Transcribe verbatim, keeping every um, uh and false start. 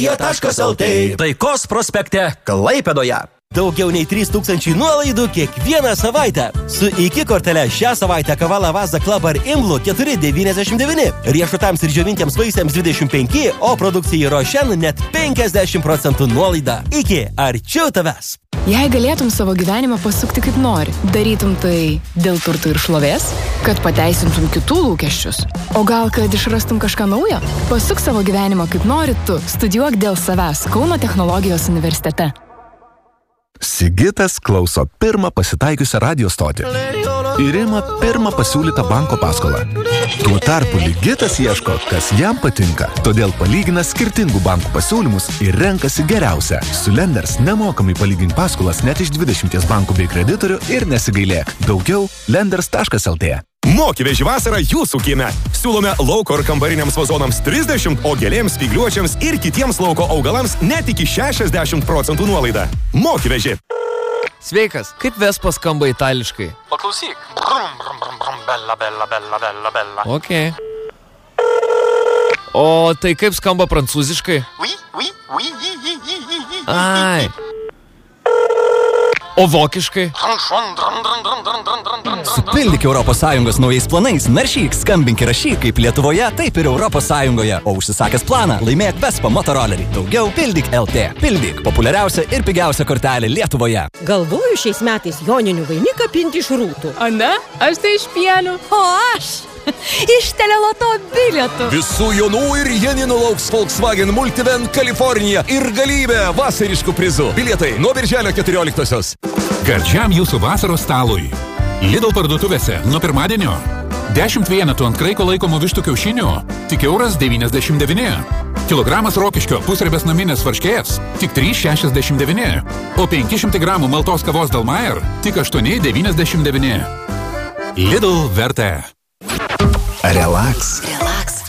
Jie taškas lt. Taikos prospekte Klaipėdoje. Daugiau nei trys tūkstančiai nuolaidų kiekvieną savaitę. Su iki kortele šią savaitę kava Lavazza Club ar Imlu keturi devyniasdešimt devyni. Riešutams ir džiovintiems vaisiams dvidešimt penki, o produkcijai Rošen net penkiasdešimt procentų nuolaida. Iki, arčiau tavęs. Jei galėtum savo gyvenimą pasukti kaip nori, darytum tai dėl turtų ir šlovės, kad pateisintum kitų lūkesčius. O gal, kad išrastum kažką naujo? Pasuk savo gyvenimą kaip nori tu. Studijuok dėl savęs Kauno technologijos universitete. Sigitas klauso pirmą pasitaikiusią radio stotį ir ima pirmą pasiūlytą banko paskolą. Tuo tarpu Ligitas ieško, kas jam patinka, todėl palygina skirtingų bankų pasiūlymus ir renkasi geriausią. Su Lenders nemokamai palygink paskolas net iš dvidešimties bankų bei kreditorių ir nesigailėk. Daugiau lenders taškas lt. Mokyveži vasarą jūsų kieme. Siūlome lauko ir kambariniams vazonams trisdešimt, o gėlėms, spygliuočiams ir kitiems lauko augalams net iki šešiasdešimt procentų nuolaida. Mokyveži. Sveikas, kaip Vespa skamba itališkai? Paklausyk. Brum, brum, brum, brum, bella, bella, bella, bella, bella. Ok. O tai kaip skamba prancūziškai? Oui, oui, oui, oui, oui, oui, oui. Ai. O vokiškai? Supildyk Europos Sąjungos naujais planais, naršyk, skambink ir rašyk kaip Lietuvoje, taip ir Europos Sąjungoje. O užsisakęs planą, laimėk Vespa motorolerį. Daugiau pildyk L T. Pildyk populiariausia ir pigiausia kortelė Lietuvoje. Galvoju šiais metais joninių vainiką pinti iš rūtų. O ne? Aš tai iš pienių. O aš iš teleloto bilietų. Visų Jonų ir Janinų lauks Volkswagen Multivan Kalifornija ir galybė vasariškų prizų. Bilietai nuo birželio keturioliktosios. Gardžiam jūsų vasaros stalui. Lidl parduotuvėse nuo pirmadienio. dešimt vienetų ant kraiko laikomų vištų kiaušinių. Tik euras devyniasdešimt devyni. Kilogramas rokiškio pusribės naminės varškės. Tik trys šešiasdešimt devyni. O penki šimtai gramų maltos kavos Dalmayer. Tik aštuoni devyniasdešimt devyni. Lidl vertė. Relax. Relax.